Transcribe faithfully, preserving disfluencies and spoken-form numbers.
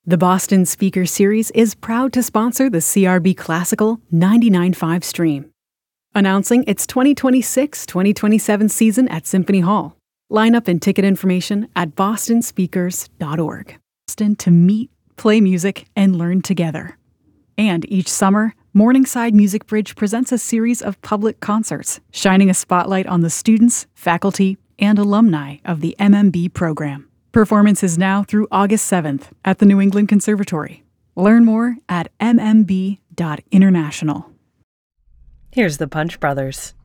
The Boston Speaker Series is proud to sponsor the C R B Classical ninety-nine point five stream. Announcing its twenty twenty-six twenty twenty-seven season at Symphony Hall. Lineup and ticket information at boston speakers dot org. Boston to meet, play music, and learn together. And each summer, Morningside Music Bridge presents a series of public concerts, shining a spotlight on the students, faculty, and alumni of the M M B program. Performance is now through August seventh at the New England Conservatory. Learn more at m m b dot international. Here's the Punch Brothers.